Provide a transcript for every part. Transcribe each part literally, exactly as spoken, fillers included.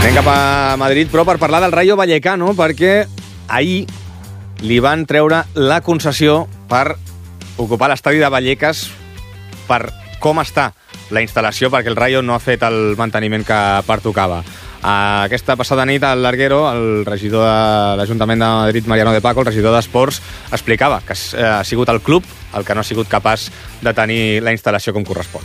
Anem cap a Madrid, però per parlar del Rayo Vallecano, perquè ahir li van treure la concessió per ocupar l'estadi de Vallecas per com està la instal·lació, perquè el Rayo no ha fet el manteniment que pertocava. Aquesta passada nit al Larguero, el regidor de l'Ajuntament de Madrid, Mariano de Paco, el regidor d'Esports, explicava que ha sigut el club el que no ha sigut capaç de tenir la instal·lació com correspon.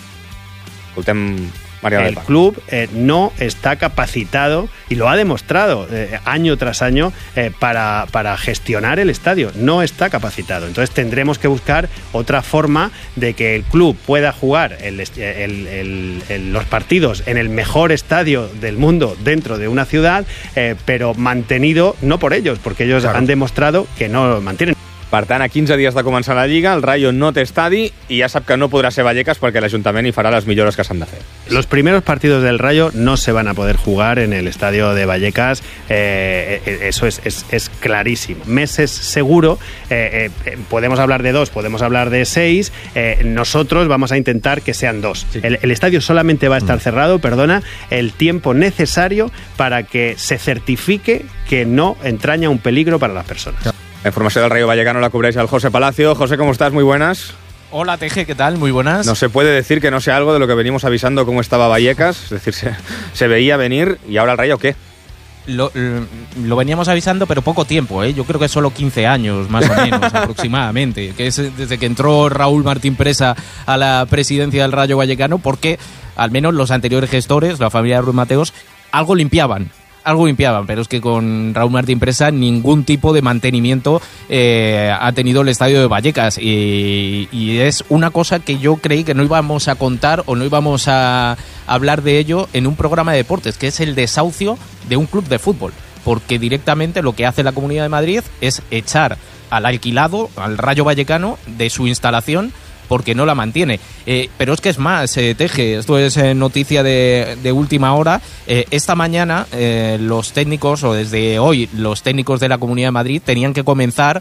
Escoltem Mariano de Paco. El club eh, no está capacitado, y lo ha demostrado eh, año tras año, eh, para, para gestionar el estadio. No está capacitado. Entonces tendremos que buscar otra forma de que el club pueda jugar el, el, el, el, los partidos en el mejor estadio del mundo dentro de una ciudad, eh, pero mantenido no por ellos, porque ellos claro. han demostrado que no lo mantienen. Per tant, a quinze dies de començar la Lliga, el Rayo no té estadi i ja sap que no podrà ser Vallecas perquè l'Ajuntament hi farà les millores que s'han de fer. Los primeros partidos del Rayo no se van a poder jugar en el estadio de Vallecas, eh, eso es, es, es clarísimo. Meses seguro, eh, eh, podemos hablar de dos, podemos hablar de seis, eh, nosotros vamos a intentar que sean dos. Sí. El, el estadio solamente va a estar mm. cerrado, perdona, el tiempo necesario para que se certifique que no entraña un peligro para las personas. Sí. La información del Rayo Vallecano la cubréis al José Palacio. José, ¿cómo estás? Muy buenas. Hola, Teje, ¿qué tal? Muy buenas. No se puede decir que no sea algo de lo que venimos avisando cómo estaba Vallecas, es decir, se, se veía venir, y ahora el Rayo, ¿qué? Lo, lo veníamos avisando, pero poco tiempo, ¿eh? Yo creo que solo quince años, más o menos, aproximadamente, que es desde que entró Raúl Martín Presa a la presidencia del Rayo Vallecano, porque al menos los anteriores gestores, la familia de Ruiz Mateos, algo limpiaban. Algo limpiaban, pero es que con Raúl Martín Presa ningún tipo de mantenimiento eh, ha tenido el estadio de Vallecas y, y es una cosa que yo creí que no íbamos a contar o no íbamos a hablar de ello en un programa de deportes, que es el desahucio de un club de fútbol, porque directamente lo que hace la Comunidad de Madrid es echar al alquilado, al Rayo Vallecano, de su instalación, porque no la mantiene. Eh, pero es que es más, eh, Teje, esto es eh, noticia de, de última hora. Eh, esta mañana eh, los técnicos, o desde hoy, los técnicos de la Comunidad de Madrid tenían que comenzar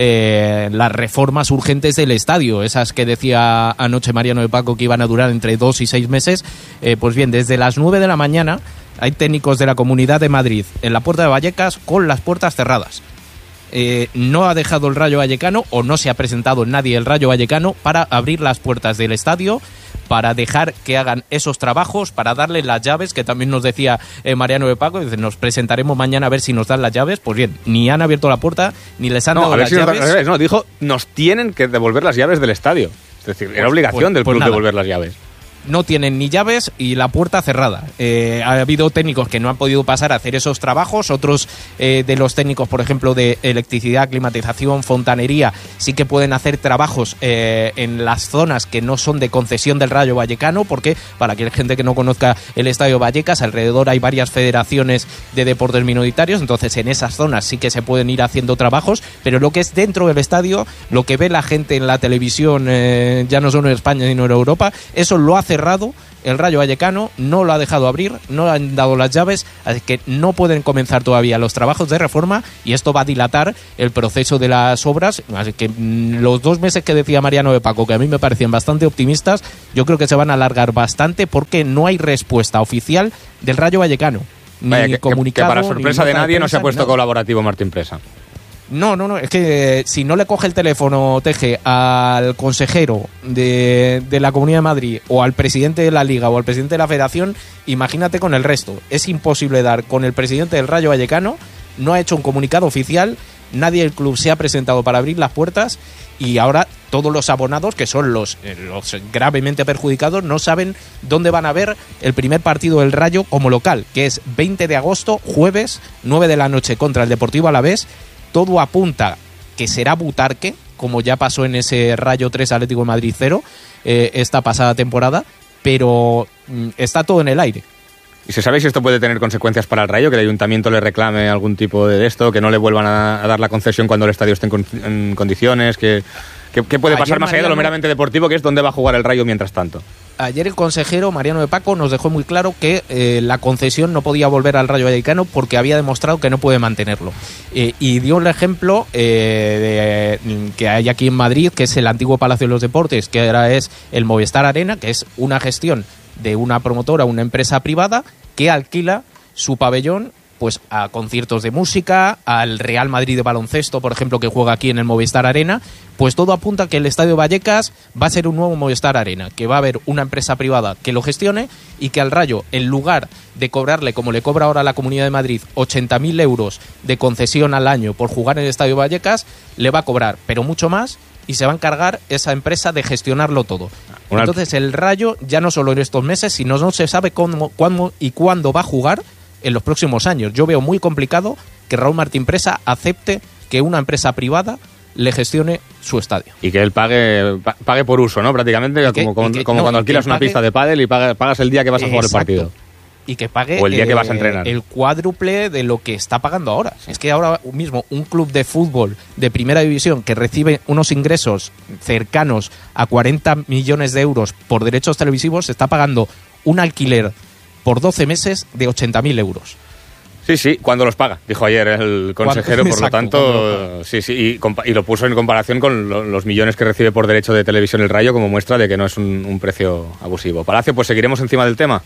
eh, las reformas urgentes del estadio, esas que decía anoche Mariano de Paco que iban a durar entre dos y seis meses. Eh, pues bien, desde las nueve de la mañana hay técnicos de la Comunidad de Madrid en la puerta de Vallecas con las puertas cerradas. Eh, no ha dejado el Rayo Vallecano, o no se ha presentado nadie el Rayo Vallecano para abrir las puertas del estadio, para dejar que hagan esos trabajos, para darles las llaves, que también nos decía eh, Mariano de Paco, dice, nos presentaremos mañana a ver si nos dan las llaves. Pues bien, ni han abierto la puerta, ni les han no, dado a ver las si llaves. Nos, no, dijo, nos tienen que devolver las llaves del estadio. Es decir, era pues, obligación pues, del pues club nada. devolver las llaves. No tienen ni llaves y la puerta cerrada. Eh, ha habido técnicos que no han podido pasar a hacer esos trabajos. Otros eh, de los técnicos, por ejemplo, de electricidad, climatización, fontanería, sí que pueden hacer trabajos eh, en las zonas que no son de concesión del Rayo Vallecano, porque para que la gente que no conozca el Estadio Vallecas, alrededor hay varias federaciones de deportes minoritarios, entonces en esas zonas sí que se pueden ir haciendo trabajos, pero lo que es dentro del estadio, lo que ve la gente en la televisión, eh, ya no solo en España sino en Europa, eso lo hace cerrado el Rayo Vallecano, no lo ha dejado abrir, no le han dado las llaves, así que no pueden comenzar todavía los trabajos de reforma y esto va a dilatar el proceso de las obras, así que mmm, los dos meses que decía Mariano de Paco, que a mí me parecían bastante optimistas, yo creo que se van a alargar bastante porque no hay respuesta oficial del Rayo Vallecano. Ni Vaya, que, comunicado, que para sorpresa de nadie de prensa, no se ha puesto no. colaborativo Martín Presa. No, no, no, es que eh, si no le coge el teléfono, Teje, al consejero de, de la Comunidad de Madrid o al presidente de la Liga o al presidente de la Federación, imagínate con el resto. Es imposible dar con el presidente del Rayo Vallecano, no ha hecho un comunicado oficial, nadie del club se ha presentado para abrir las puertas y ahora todos los abonados, que son los, los gravemente perjudicados, no saben dónde van a ver el primer partido del Rayo como local, que es veinte de agosto, jueves, nueve de la noche contra el Deportivo Alavés. Todo apunta que será Butarque, como ya pasó en ese Rayo tres Atlético de Madrid cero eh, esta pasada temporada, pero mm, está todo en el aire. ¿Y se sabe si esto puede tener consecuencias para el Rayo? Que el ayuntamiento le reclame algún tipo de esto, que no le vuelvan a, a dar la concesión cuando el estadio esté en, con, en condiciones, que, que, que puede pasar Ayer, más allá Mariano, de lo meramente deportivo, que es dónde va a jugar el Rayo mientras tanto. Ayer el consejero Mariano de Paco nos dejó muy claro que eh, la concesión no podía volver al Rayo Vallecano porque había demostrado que no puede mantenerlo. Eh, y dio el ejemplo eh, de, que hay aquí en Madrid, que es el antiguo Palacio de los Deportes, que ahora es el Movistar Arena, que es una gestión de una promotora, una empresa privada, que alquila su pabellón pues a conciertos de música, al Real Madrid de baloncesto, por ejemplo, que juega aquí en el Movistar Arena. Pues todo apunta a que el Estadio Vallecas va a ser un nuevo Movistar Arena, que va a haber una empresa privada que lo gestione y que al Rayo, en lugar de cobrarle, como le cobra ahora la Comunidad de Madrid, ochenta mil euros de concesión al año por jugar en el Estadio Vallecas, le va a cobrar, pero mucho más, y se va a encargar esa empresa de gestionarlo todo. Una... Entonces el Rayo, ya no solo en estos meses, sino no se sabe cómo, cuándo y cuándo va a jugar en los próximos años. Yo veo muy complicado que Raúl Martín Presa acepte que una empresa privada le gestione su estadio. Y que él pague pague por uso, ¿no? Prácticamente, que, como, como, que, como no, cuando alquilas una pague, pista de pádel y pagas, pagas el día que vas a jugar exacto, el partido. Y que pague o el día eh, que vas a entrenar. El cuádruple de lo que está pagando ahora. Sí. Es que ahora mismo un club de fútbol de primera división que recibe unos ingresos cercanos a cuarenta millones de euros por derechos televisivos está pagando un alquiler por doce meses de ochenta mil euros. Sí, sí, cuando los paga, dijo ayer el consejero, por exacto, lo tanto, sí, sí, y, y lo puso en comparación con lo, los millones que recibe por derecho de televisión el Rayo como muestra de que no es un, un precio abusivo. Palacio, pues seguiremos encima del tema.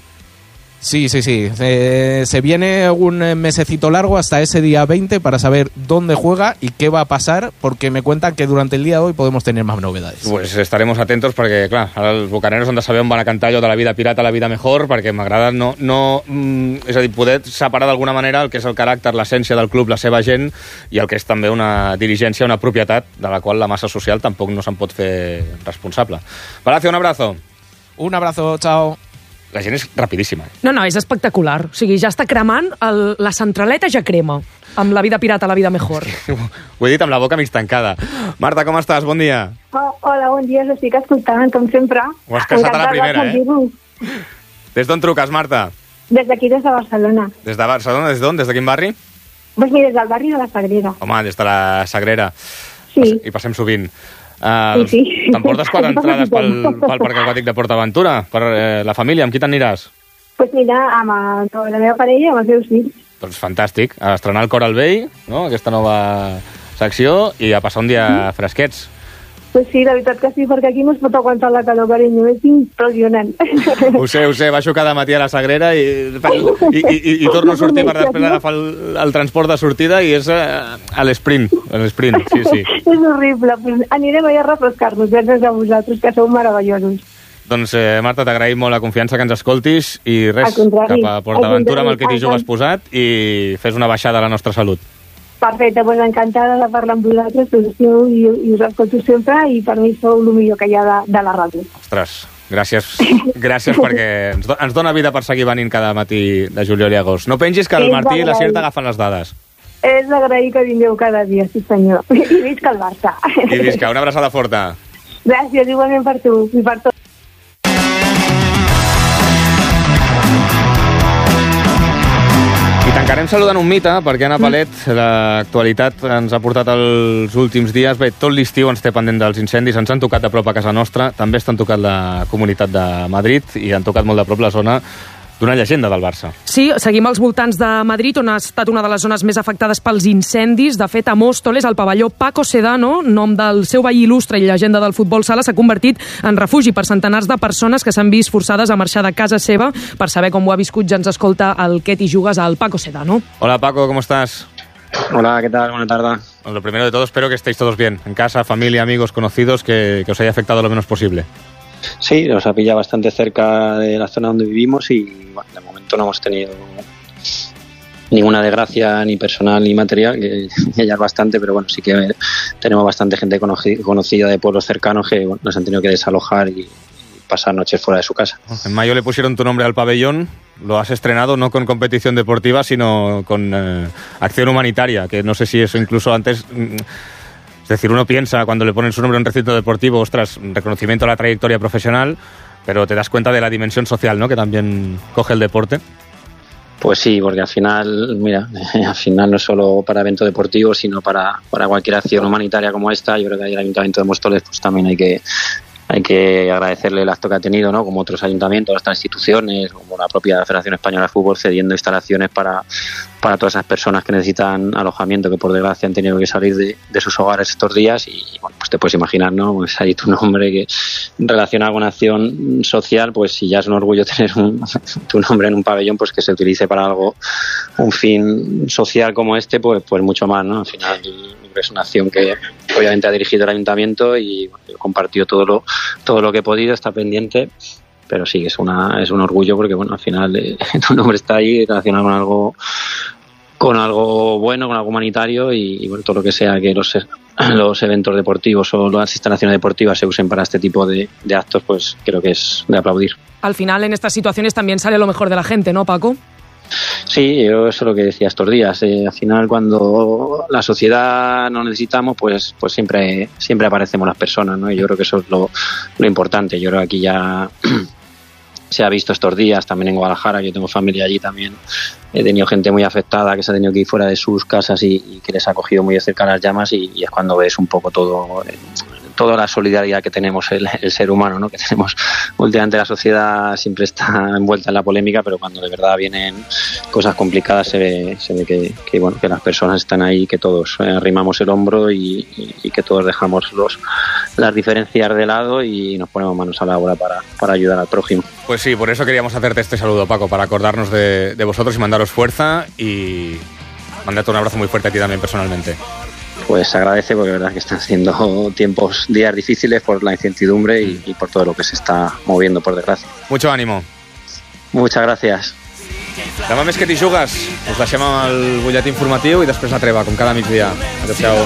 Sí, sí, sí. Eh, se viene un mesecito largo hasta ese día veinte para saber dónde juega y qué va a pasar, porque me cuentan que durante el día de hoy podemos tener más novedades. Pues estaremos atentos perquè, clar, ara els bucaneros han de saber on van a cantar allò de la vida pirata a la vida mejor, perquè m'agrada no, no, mm, és a dir, poder separar d'alguna manera el que és el caràcter, l'essència del club, la seva gent, i el que és també una dirigència, una propietat de la qual la massa social tampoc no se'n pot fer responsable. Palacio, un abrazo. Un abrazo, chao. La gent és rapidíssima. Eh? No, no, és espectacular. O sigui, ja està cremant, el, la centraleta ja crema, amb la vida pirata, la vida mejor. Ho he dit amb la boca mig tancada. Marta, com estàs? Bon dia. Oh, hola, bon dia, us estic escoltant, com sempre. Ho has casat a la primera, eh? Des d'on truques, Marta? Des d'aquí, des de Barcelona. Des de Barcelona? Des d'on? Des de quin barri? Pues mira, des del barri de la Sagrera. Home, des de la Sagrera. Sí. I passem sovint. Uh, sí, sí. T'emportes quatre entrades pel, pel Parc Aquàtic de Portaventura? Per eh, la família, amb qui t'aniràs? Pues mira, amb, el, amb la meva parella i amb els meus fills. Doncs fantàstic. A estrenar el Coral Bay, no? Aquesta nova secció, i a passar un dia mm. fresquets. Pues sí, la veritat que sí, perquè aquí no es pot aguantar la calor, carinyo, és impressionant. Ho sé, ho sé, baixo cada matí a la Sagrera i, i, i, i, i torno a sortir per després agafar el, el transport de sortida i és uh, a l'esprint, a l'esprint, sí, sí. És horrible, pues anirem allà a refrescar-nos, gràcies a vosaltres, que sou meravellosos. Doncs, eh, Marta, t'agraïm molt la confiança que ens escoltis i res, cap a PortAventura amb el que t'hi jugues posat i fes una baixada a la nostra salut. Perfecte, doncs encantada de parlar amb vosaltres, sou, i, i us escolto sempre, i per mi sou el millor que hi ha de, de la ràdio. Ostres, gràcies, gràcies perquè ens, do, ens dona vida per seguir venint cada matí de juliol i agost. No pengis que el Martí i la Cier t'agafen les dades. És d'agrair que vingueu cada dia, sí senyor. I visca el Barça. I visca, una abraçada forta. Gràcies, igualment per tu i per tot. Tancarem saludant un mite, perquè Anna Palet, l'actualitat ens ha portat els últims dies. Bé, tot l'estiu ens té pendent dels incendis, ens han tocat de prop a casa nostra, també estan tocat la Comunitat de Madrid i han tocat molt de prop la zona d'una llegenda del Barça. Sí, seguim als voltants de Madrid, on ha estat una de les zones més afectades pels incendis. De fet, a Móstoles, el pavelló Paco Sedano, nom del seu veí il·lustre i llegenda del futbol sala, s'ha convertit en refugi per centenars de persones que s'han vist forçades a marxar de casa seva. Per saber com ho ha viscut, ja ens escolta el Què t'hi jugues al Paco Sedano. Hola, Paco, ¿cómo estás? Hola, ¿qué tal? Buena tarde. Lo primero de todo, espero que estéis todos bien, en casa, familia, amigos, conocidos, que, que os haya afectado lo menos posible. Sí, nos ha pillado bastante cerca de la zona donde vivimos y bueno, de momento no hemos tenido ninguna desgracia ni personal ni material, que, que ya es bastante, pero bueno, sí que tenemos bastante gente conocida de pueblos cercanos que bueno, nos han tenido que desalojar y pasar noches fuera de su casa. En mayo le pusieron tu nombre al pabellón, lo has estrenado no con competición deportiva, sino con eh, acción humanitaria, que no sé si eso incluso antes... Es decir, uno piensa cuando le ponen su nombre a un recinto deportivo, ostras, reconocimiento a la trayectoria profesional, pero te das cuenta de la dimensión social, ¿no?, que también coge el deporte. Pues sí, porque al final, mira, al final no es solo para eventos deportivos, sino para, para cualquier acción humanitaria como esta. Yo creo que ahí el Ayuntamiento de Móstoles pues también hay que hay que agradecerle el acto que ha tenido, ¿no? Como otros ayuntamientos, otras instituciones, como la propia Federación Española de Fútbol, cediendo instalaciones para, para todas esas personas que necesitan alojamiento, que por desgracia han tenido que salir de, de sus hogares estos días. Y bueno, pues te puedes imaginar, ¿no? Pues ahí tu nombre que relaciona con acción social, pues si ya es un orgullo tener un, tu nombre en un pabellón, pues que se utilice para algo, un fin social como este, pues, pues mucho más, ¿no? Al final es una acción que obviamente ha dirigido el ayuntamiento y bueno, compartió todo lo todo lo que he podido, está pendiente, pero sí, es una es un orgullo porque bueno, al final eh, tu nombre está ahí relacionado con algo con algo bueno, con algo humanitario y, y bueno, todo lo que sea que los los eventos deportivos o las instalaciones deportivas se usen para este tipo de, de actos, pues creo que es de aplaudir. Al final, en estas situaciones también sale lo mejor de la gente, ¿no, Paco? Sí, yo eso es lo que decía estos días. Eh, al final, cuando la sociedad nos necesitamos, pues pues siempre siempre aparecemos las personas, ¿no? Y yo creo que eso es lo, lo importante. Yo creo que aquí ya se ha visto estos días, también en Guadalajara, yo tengo familia allí también. He tenido gente muy afectada que se ha tenido que ir fuera de sus casas y, y que les ha cogido muy de cerca las llamas y, y es cuando ves un poco todo... Eh, toda la solidaridad que tenemos el, el ser humano, ¿no? Que tenemos últimamente la sociedad siempre está envuelta en la polémica, pero cuando de verdad vienen cosas complicadas se ve, se ve que, que bueno, que las personas están ahí, que todos eh, arrimamos el hombro y, y, y que todos dejamos los las diferencias de lado y nos ponemos manos a la obra para, para ayudar al prójimo. Pues sí, por eso queríamos hacerte este saludo, Paco, para acordarnos de, de vosotros y mandaros fuerza y mandarte un abrazo muy fuerte a ti también personalmente. Pues agradece porque la verdad que están siendo tiempos, días difíciles por la incertidumbre y, y por todo lo que se está moviendo, por desgracia. Mucho ánimo. Muchas gràcies. Demà més que t'hi jugues. Us deixem el butlletí informatiu i després la treva, com cada migdia. Adéu-siau.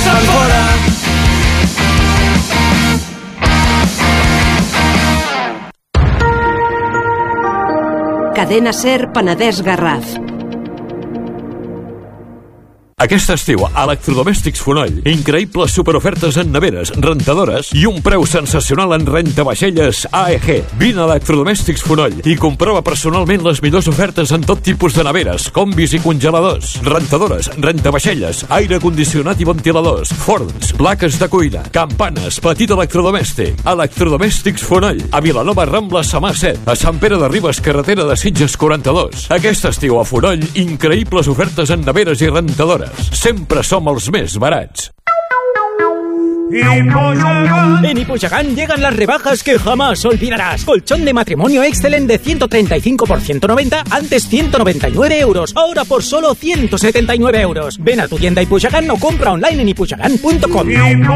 Cadena Ser Penedès Garraf. Aquest estiu, Electrodomèstics Fonoll. Increïbles superofertes en neveres, rentadores i un preu sensacional en rentavaixelles A E G. Vine a Electrodomèstics Fonoll i comprova personalment les millors ofertes en tot tipus de neveres, combis i congeladors, rentadores, rentavaixelles, aire condicionat i ventiladors, forns, plaques de cuina, campanes, petit electrodomèstic. Electrodomèstics Fonoll. A Vilanova, Rambla, Samà set. A Sant Pere de Ribes, carretera de Sitges quaranta-dos. Aquest estiu a Fonoll, increïbles ofertes en neveres i rentadores. Sempre som els més barats. En Ipuchagán llegan las rebajas que jamás olvidarás. Colchón de matrimonio Excellent de ciento treinta y cinco por ciento noventa, antes ciento noventa y nueve euros, ahora por solo ciento setenta y nueve euros. Ven a tu tienda Ipuchagán o compra online en ipuchagán punto com.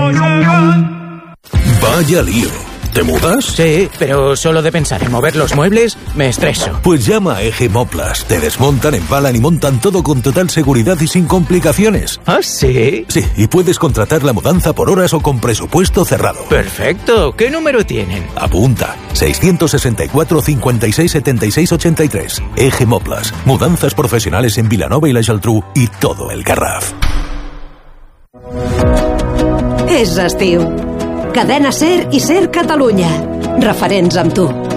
Vaya lío. ¿Te mudas? Sí, pero solo de pensar en mover los muebles me estreso. Pues llama a Eje Moplas. Te desmontan, empalan y montan todo con total seguridad y sin complicaciones. ¿Ah, sí? Sí, y puedes contratar la mudanza por horas o con presupuesto cerrado. Perfecto. ¿Qué número tienen? Apunta. seiscientos sesenta y cuatro, cincuenta y seis, setenta y seis, ochenta y tres. Eje Moplas. Mudanzas profesionales en Vilanova y la Geltrú y todo el Garraf. És estiu. Cadena Ser i Ser Catalunya. Referents amb tu.